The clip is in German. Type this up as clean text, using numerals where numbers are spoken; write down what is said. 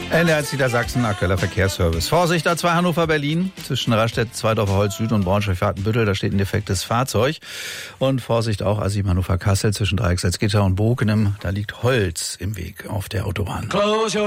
NDR Niedersachsen, aktueller Verkehrsservice. Vorsicht, A2 Hannover-Berlin, zwischen Rastedt, Zweidorfer Holz Süd und Braunschweig-Watenbüttel, da steht ein defektes Fahrzeug. Und Vorsicht auch A7 Hannover-Kassel, zwischen Dreiecksalzgitter und Bokenem, da liegt Holz im Weg auf der Autobahn.